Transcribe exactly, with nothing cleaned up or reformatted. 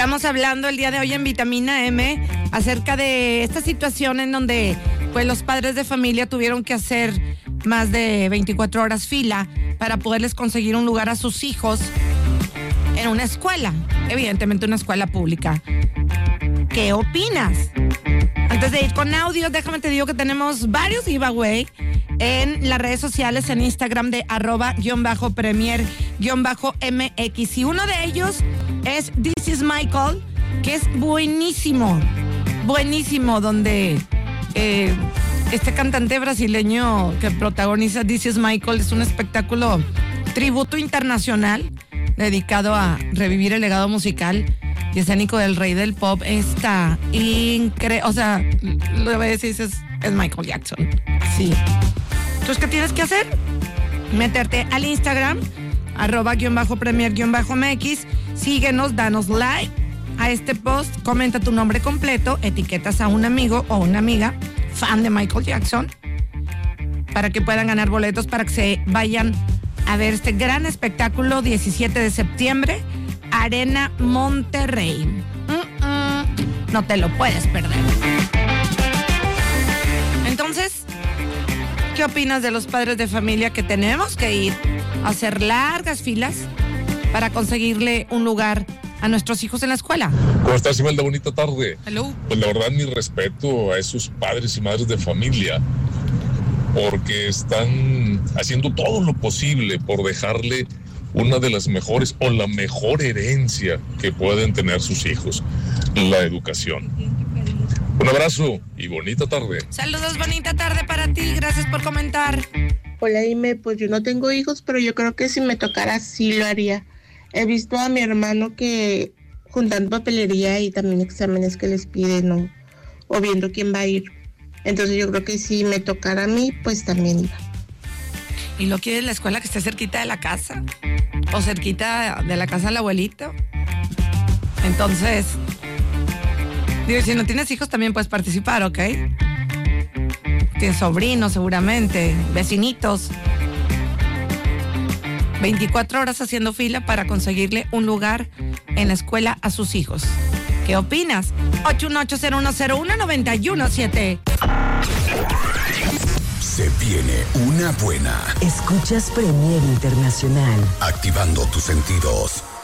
Estamos hablando el día de hoy en Vitamina M acerca de esta situación en donde pues los padres de familia tuvieron que hacer más de veinticuatro horas fila para poderles conseguir un lugar a sus hijos en una escuela, evidentemente una escuela pública. ¿Qué opinas? Antes de ir con audios, déjame te digo que tenemos varios giveaway en las redes sociales, en Instagram de arroba guión bajo premier guión bajo mx. Y uno de ellos es This is Michael, que es buenísimo, buenísimo, donde eh, este cantante brasileño que protagoniza This is Michael es un espectáculo tributo internacional dedicado a revivir el legado musical y escénico del rey del pop. Está increíble, o sea, lo que decís es, es Michael Jackson, sí. Entonces, ¿qué tienes que hacer? Meterte al Instagram, arroba guión bajo premier guión bajo mx, síguenos, danos like a este post, comenta tu nombre completo, etiquetas a un amigo o una amiga fan de Michael Jackson para que puedan ganar boletos para que se vayan a ver este gran espectáculo diecisiete de septiembre, Arena Monterrey. Mm-mm, no te lo puedes perder. Entonces, ¿qué opinas de los padres de familia que tenemos que ir a hacer largas filas para conseguirle un lugar a nuestros hijos en la escuela? ¿Cómo estás, Imelda? Bonita tarde. Hello. Pues la verdad, mi respeto a esos padres y madres de familia, porque están haciendo todo lo posible por dejarle una de las mejores o la mejor herencia que pueden tener sus hijos, la educación. Un abrazo y bonita tarde. Saludos, bonita tarde para ti. Gracias por comentar. Hola, Ime. Pues yo no tengo hijos, pero yo creo que si me tocara sí lo haría. He visto a mi hermano que juntando papelería y también exámenes que les piden, ¿no? O viendo quién va a ir. Entonces yo creo que si me tocara a mí, pues también iba. ¿Y lo quieres la escuela que esté cerquita de la casa? ¿O cerquita de la casa del abuelito? Entonces, digo, si no tienes hijos también puedes participar, ¿ok? Tienes sobrinos seguramente, vecinitos. veinticuatro horas haciendo fila para conseguirle un lugar en la escuela a sus hijos. ¿Qué opinas? ocho uno ocho cero uno cero uno nueve uno siete. Se viene una buena. Escuchas Premier Internacional. Activando tus sentidos.